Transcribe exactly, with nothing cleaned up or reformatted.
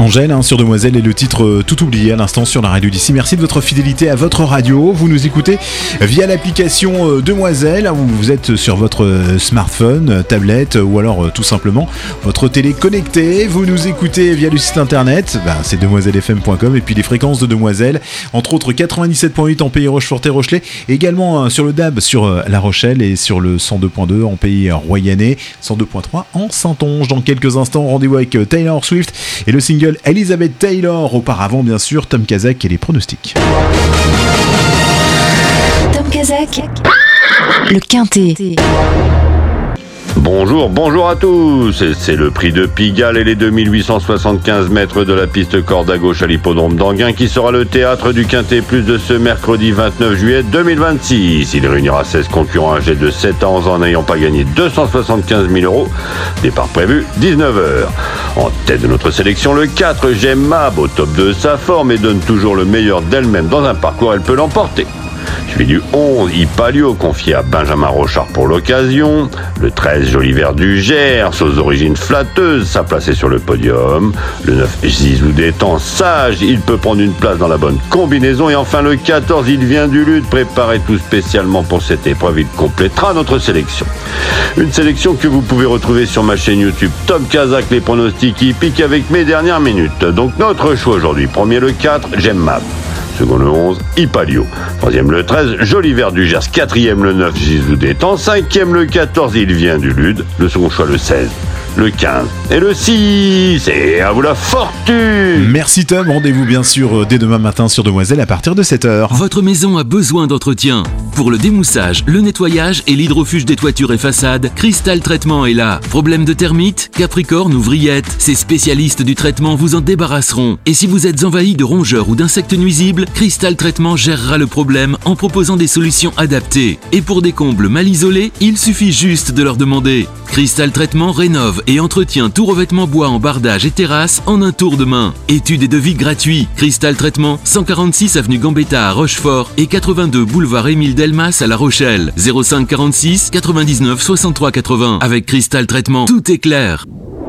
Angèle hein, sur Demoiselle et le titre euh, Tout oublié à l'instant sur la radio d'ici. Merci de votre fidélité à votre radio. Vous nous écoutez via l'application euh, Demoiselle. Vous, vous êtes sur votre euh, smartphone, euh, tablette euh, ou alors euh, tout simplement votre télé connectée. Vous nous écoutez via le site internet, ben, c'est demoiselle f m point com et puis les fréquences de Demoiselle, entre autres quatre-vingt-dix-sept virgule huit en pays Rochefort-et-Rochelet, également euh, sur le D A B sur euh, La Rochelle et sur le cent deux virgule deux en pays royannais, cent deux virgule trois en Saintonge. Dans quelques instants, rendez-vous avec euh, Taylor Swift et le single Elizabeth Taylor. Auparavant, bien sûr, Tom Kazak et les pronostics. Tom Kazak, le Quintet. Bonjour, bonjour à tous. C'est le prix de Pigalle et les deux mille huit cent soixante-quinze mètres de la piste corde à gauche à l'hippodrome d'Anguin qui sera le théâtre du Quintet Plus de ce mercredi vingt-neuf juillet deux mille vingt-six. Il réunira seize concurrents âgés de sept ans en n'ayant pas gagné deux cent soixante-quinze mille euros. Départ prévu dix-neuf heures. En tête de notre sélection, le quatre, J'aime Mab, au top de sa forme et donne toujours le meilleur d'elle-même dans un parcours, elle peut l'emporter. Suivi du onze, Ipalio, confié à Benjamin Rochard pour l'occasion. Le treize, Joli Vert du Gers, aux origines flatteuses, sa place est sur le podium. Le neuf, Zizou Détend, sage, il peut prendre une place dans la bonne combinaison. Et enfin le quatorze, Il vient du lutte, préparé tout spécialement pour cette épreuve, il complétera notre sélection. Une sélection que vous pouvez retrouver sur ma chaîne YouTube Tom Kazak, les pronostics hippiques avec mes dernières minutes. Donc notre choix aujourd'hui, premier le quatre, J'aime Mab. Second le onze, Ipalio. Troisième le treize, Joli Vert du Gers. Quatrième le neuf, Zizou Détend. Cinquième le quatorze, Il vient du Lude. Le second choix le seize, le quinze et le six. Et à vous la fortune. Merci Tom, rendez-vous bien sûr dès demain matin sur Demoiselle à partir de sept heures. Votre maison a besoin d'entretien. Pour le démoussage, le nettoyage et l'hydrofuge des toitures et façades, Cristal Traitement est là. Problème de termites, capricorne ou vrillettes, ces spécialistes du traitement vous en débarrasseront. Et si vous êtes envahi de rongeurs ou d'insectes nuisibles, Cristal Traitement gérera le problème en proposant des solutions adaptées. Et pour des combles mal isolés, il suffit juste de leur demander. Cristal Traitement rénove et entretient tout revêtement bois en bardage et terrasse en un tour de main. Études et devis gratuits. Cristal Traitement, cent quarante-six avenue Gambetta à Rochefort et quatre-vingt-deux boulevard Émile Delmas à La Rochelle. zéro cinq quarante-six quatre-vingt-dix-neuf soixante-trois quatre-vingts. Avec Cristal Traitement, tout est clair.